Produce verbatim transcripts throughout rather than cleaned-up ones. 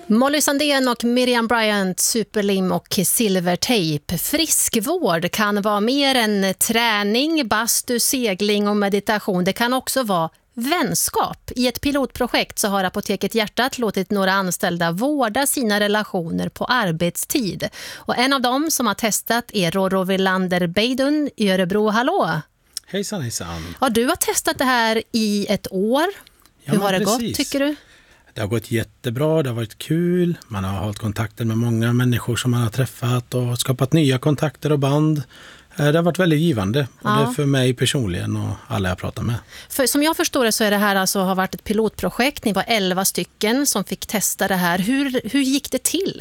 Molly Sandén och Miriam Bryant, superlim och silvertejp. Friskvård kan vara mer än träning, bastu, segling och meditation. Det kan också vara vänskap. I ett pilotprojekt så har Apoteket Hjärtat låtit några anställda vårda sina relationer på arbetstid. Och en av dem som har testat är Rorro Villander Beidun i Örebro. Hallå! Hejsan, hejsan. Ja, du har testat det här i ett år. Ja, Hur har det precis. gått, tycker du? Det har gått jättebra, det har varit kul. Man har hållit kontakter med många människor som man har träffat och skapat nya kontakter och band. Det har varit väldigt givande, Ja. både för mig personligen och alla jag pratar med. För som jag förstår det så är det här alltså har varit ett pilotprojekt. Ni var elva stycken som fick testa det här. Hur, hur gick det till?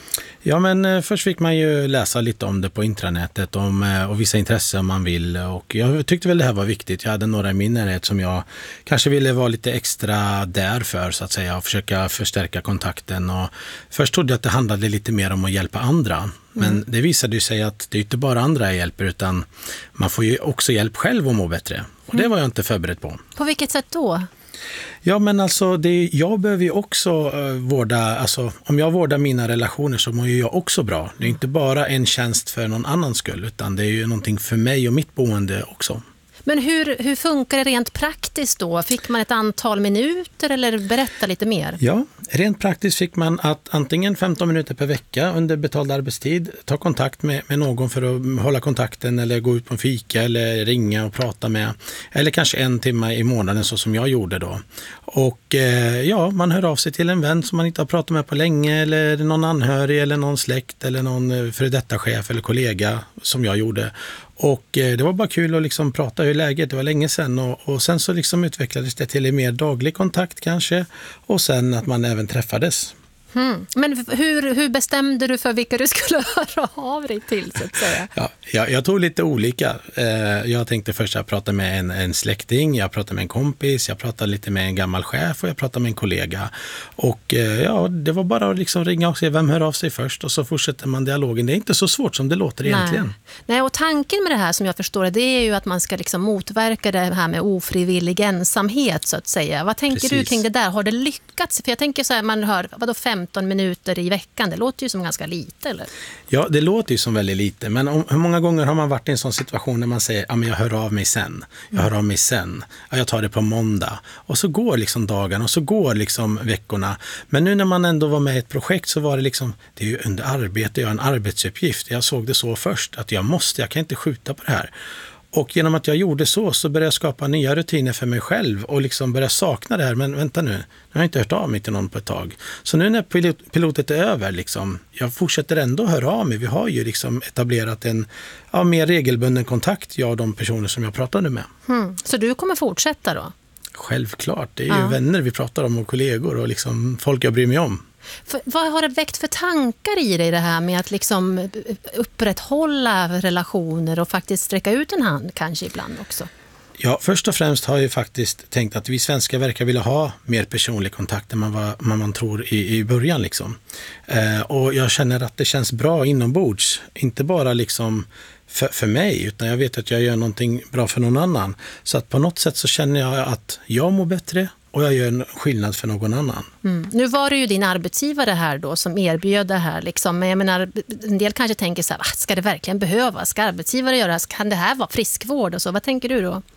Ja, men eh, först fick man ju läsa lite om det på intranätet om, eh, och vissa intressen man vill. Och jag tyckte väl det här var viktigt. Jag hade några i min närhet som jag kanske ville vara lite extra där för, så att säga, och försöka förstärka kontakten. Och först trodde jag att det handlade lite mer om att hjälpa andra. Men mm. det visade ju sig att det är inte bara andra jag hjälper, utan man får ju också hjälp själv att må bättre. Och det var jag inte förberedd på. På vilket sätt då? Ja, men alltså det, jag behöver ju också uh, vårda, alltså om jag vårdar mina relationer så mår ju jag också bra. Det är inte bara en tjänst för någon annans skull, utan det är ju någonting för mig och mitt boende också. Men hur, hur funkar det rent praktiskt då? Fick man ett antal minuter eller berätta lite mer? Ja, rent praktiskt fick man att antingen femton minuter per vecka under betald arbetstid ta kontakt med, med någon för att hålla kontakten eller gå ut på en fika eller ringa och prata med. Eller kanske en timme i månaden så som jag gjorde då. Och eh, ja, man hör av sig till en vän som man inte har pratat med på länge eller någon anhörig eller någon släkt eller någon före detta chef eller kollega som jag gjorde. Och eh, det var bara kul att liksom prata hur läget, det var länge sedan och, och sen så liksom utvecklades det till en mer daglig kontakt kanske och sen att man även träffades. Hmm. Men hur, hur bestämde du för vilka du skulle höra av dig till, så att säga? Ja, jag, jag tog lite olika. Eh, jag tänkte först att jag pratade med en, en släkting, jag pratade med en kompis, jag pratade lite med en gammal chef och jag pratade med en kollega. Och eh, ja, det var bara att liksom ringa och se vem hör av sig först och så fortsätter man dialogen. Det är inte så svårt som det låter Nej. egentligen. Nej, och tanken med det här som jag förstår det, det är ju att man ska liksom motverka det här med ofrivillig ensamhet, så att säga. Vad tänker Precis. du kring det där? Har det lyckats? För jag tänker så här, man hör, vadå femton minuter i veckan? Det låter ju som ganska lite, eller? Ja, det låter ju som väldigt lite. Men om, hur många gånger har man varit i en sån situation när man säger ja, men jag hör av mig sen. Jag hör av mig sen. Ja, jag tar det på måndag. Och så går liksom dagarna och så går liksom veckorna. Men nu när man ändå var med i ett projekt så var det liksom, det är ju under arbete, jag har en arbetsuppgift. Jag såg det så först att jag måste, jag kan inte skjuta på det här. Och genom att jag gjorde så så började jag skapa nya rutiner för mig själv och liksom började sakna det här. Men vänta nu, nu har jag inte hört av mig till någon på ett tag. Så nu när pilot, pilotet är över, liksom, jag fortsätter ändå höra av mig. Vi har ju liksom etablerat en ja, mer regelbunden kontakt, jag och de personer som jag pratade med. Hmm. Så du kommer fortsätta då? Självklart, det är ju Ja. vänner vi pratar om och kollegor och liksom folk jag bryr mig om. För, vad har det väckt för tankar i dig det här med att liksom upprätthålla relationer och faktiskt sträcka ut en hand kanske ibland också? Ja, först och främst har jag faktiskt tänkt att vi svenskar verkar vilja ha mer personlig kontakt än man, var, man, man tror i, i början. Liksom. Eh, och jag känner att det känns bra inombords, inte bara liksom för, för mig, utan jag vet att jag gör någonting bra för någon annan. Så att på något sätt så känner jag att jag mår bättre och jag gör en skillnad för någon annan. Mm. Nu var det ju din arbetsgivare här då som erbjöd det här. Liksom. Men jag menar, en del kanske tänker så här, ska det verkligen behövas? Ska arbetsgivare göra? Kan det här vara friskvård och så? Vad tänker du då?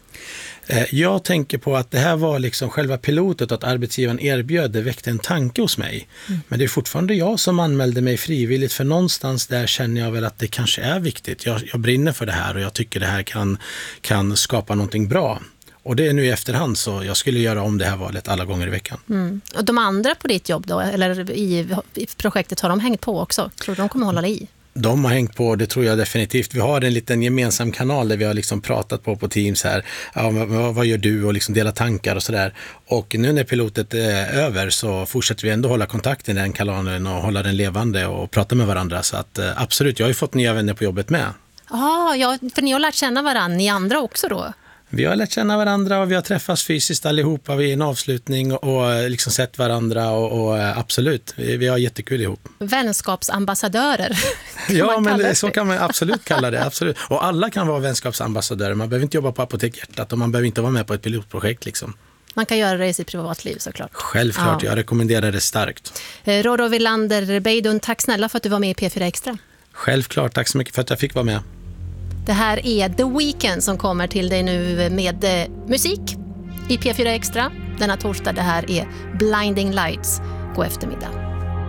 Jag tänker på att det här var liksom själva pilotet, att arbetsgivaren erbjöd, det väckte en tanke hos mig. Mm. Men det är fortfarande jag som anmälde mig frivilligt, för någonstans där känner jag väl att det kanske är viktigt. Jag, jag brinner för det här och jag tycker det här kan, kan skapa någonting bra. Och det är nu i efterhand, så jag skulle göra om det här valet alla gånger i veckan. Mm. Och de andra på ditt jobb då, eller i, i projektet, har de hängt på också? Tror du de kommer hålla i? De har hängt på, det tror jag definitivt. Vi har en liten gemensam kanal där vi har liksom pratat på på Teams här. Ja, vad, vad gör du? Och liksom dela tankar och sådär. Och nu när pilotet är över så fortsätter vi ändå hålla kontakten i den kanalen och hålla den levande och prata med varandra. Så att absolut, jag har ju fått nya vänner på jobbet med. Ah, ja, för ni har lärt känna varandra, ni andra också då? Vi har lärt känna varandra och vi har träffats fysiskt allihopa vid en avslutning och liksom sett varandra och, och absolut, vi, vi har jättekul ihop. Vänskapsambassadörer. Ja, men det, så kan man absolut kalla det, absolut. Och alla kan vara vänskapsambassadörer, man behöver inte jobba på Apoteket Hjärtat och man behöver inte vara med på ett pilotprojekt liksom. Man kan göra det i sitt privatliv såklart. Självklart, ja. Jag rekommenderar det starkt. Rollo Wilander Beidun, tack snälla för att du var med i P fyra Extra. Självklart, tack så mycket för att jag fick vara med. Det här är The Weeknd som kommer till dig nu med eh, musik i P fyra Extra denna torsdag. Det här är Blinding Lights. God eftermiddag.